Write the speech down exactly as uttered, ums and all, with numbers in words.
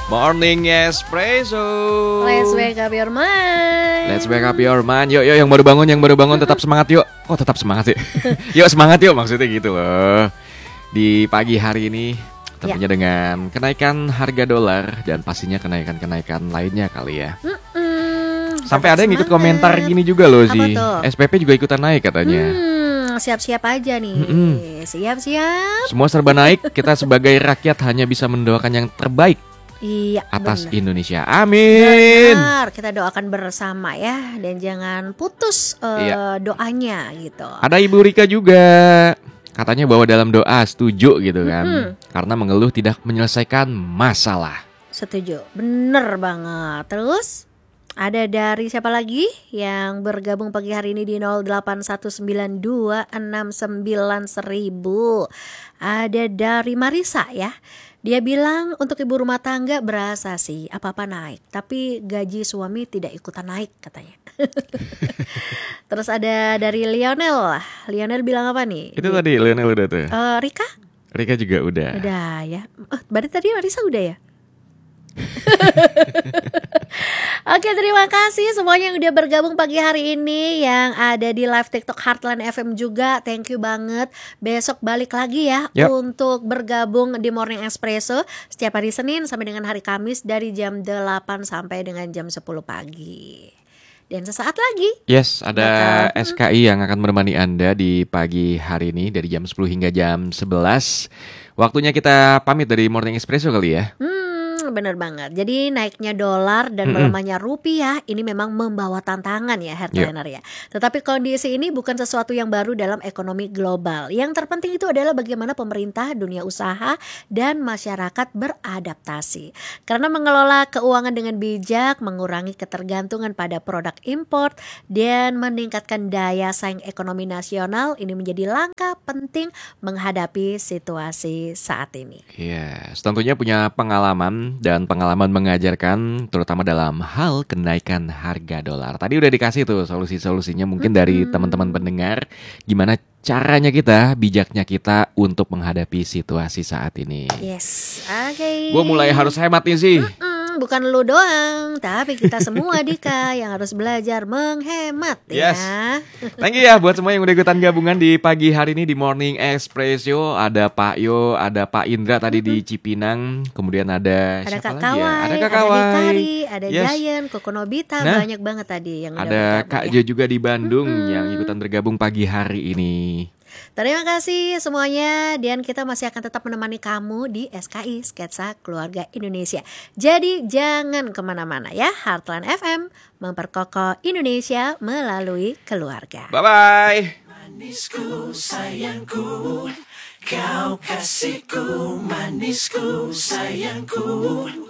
Morning Espresso. Let's wake up your mind. Let's wake up your mind. Yuk, yuk yang baru bangun, yang baru bangun tetap semangat yuk. Oh tetap semangat sih. Yuk semangat yuk maksudnya gitu loh. Di pagi hari ini tentunya ya. Dengan kenaikan harga dolar dan pastinya kenaikan-kenaikan lainnya kali ya. Mm-mm, Sampai ada yang ikut komentar gini juga loh sih. S P P juga ikutan naik katanya. Hmm, siap-siap aja nih. Mm-mm. Siap-siap. Semua serba naik. Kita sebagai rakyat hanya bisa mendoakan yang terbaik. Iya, atas bener. Indonesia, amin. Benar, kita doakan bersama ya, dan jangan putus uh, iya. doanya gitu. Ada Ibu Rika juga, katanya bahwa dalam doa setuju gitu kan, mm-hmm. karena mengeluh tidak menyelesaikan masalah. Setuju, bener banget. Terus ada dari siapa lagi yang bergabung pagi hari ini di nol delapan satu sembilan dua enam sembilan seribu. Ada dari Marisa ya. Dia bilang untuk ibu rumah tangga berasa sih apa-apa naik, tapi gaji suami tidak ikutan naik katanya. Terus ada dari Lionel. Lionel bilang apa nih? Itu tadi Lionel udah tuh. Uh, Rika? Rika juga udah. Udah ya. Oh, berarti tadi Marisa udah ya? Oke, terima kasih semuanya yang udah bergabung pagi hari ini, yang ada di live TikTok Heartland F M juga. Thank you banget. Besok balik lagi ya yep. untuk bergabung di Morning Espresso setiap hari Senin sampai dengan hari Kamis dari jam delapan sampai dengan jam sepuluh pagi. Dan sesaat lagi yes, ada bakal, S K I yang akan menemani Anda di pagi hari ini dari jam sepuluh hingga jam sebelas. Waktunya kita pamit dari Morning Espresso kali ya. Hmm Bener banget. Jadi naiknya dolar dan mm-hmm. melemahnya rupiah ini memang membawa tantangan ya Heartliner yep. ya. Tetapi kondisi ini bukan sesuatu yang baru dalam ekonomi global. Yang terpenting itu adalah bagaimana pemerintah, dunia usaha, dan masyarakat beradaptasi. Karena mengelola keuangan dengan bijak, mengurangi ketergantungan pada produk impor, dan meningkatkan daya saing ekonomi nasional, ini menjadi langkah penting menghadapi situasi saat ini. Yes, tentunya punya pengalaman dan pengalaman mengajarkan terutama dalam hal kenaikan harga dolar. Tadi udah dikasih tuh solusi-solusinya mungkin mm-hmm. dari teman-teman pendengar gimana caranya kita, bijaknya kita untuk menghadapi situasi saat ini. Yes, oke. Okay. Gue mulai harus hemat nih sih. Mm-mm. Bukan lu doang, tapi kita semua Dika yang harus belajar menghemat ya. Yes. Thank you ya buat semua yang udah ikutan gabungan di pagi hari ini di Morning Espresso. Ada Pak Yo, ada Pak Indra tadi mm-hmm. di Cipinang, kemudian ada, ada siapa Kak lagi ya? Kawai, Ada Kak Kawai, ada Ditari, ada yes. Giant, Koko Nobita, nah, banyak banget tadi yang udah ada bergabung, Kak ya. Jo juga di Bandung mm-hmm. yang ikutan bergabung pagi hari ini. Terima kasih semuanya, dan kita masih akan tetap menemani kamu di S K I Sketsa Keluarga Indonesia. Jadi jangan kemana-mana ya. Heartland F M memperkokoh Indonesia melalui keluarga. Bye-bye. Manisku sayangku, kau kasihku, manisku sayangku.